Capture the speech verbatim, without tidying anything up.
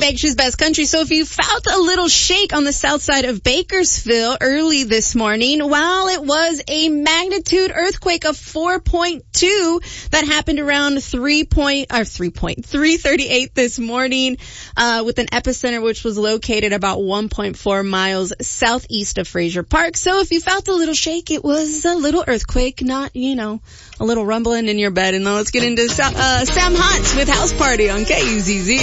Bakersfield's Best Country. So if you felt a little shake on the south side of Bakersfield early this morning, while it was a magnitude earthquake of four point two that happened around three point, or three point, three thirty-eight this morning, uh, with an epicenter which was located about one point four miles southeast of Fraser Park. So if you felt a little shake, it was a little earthquake, not, you know, a little rumbling in your bed. And now let's get into uh, Sam Hunt with House Party on K U Z Z.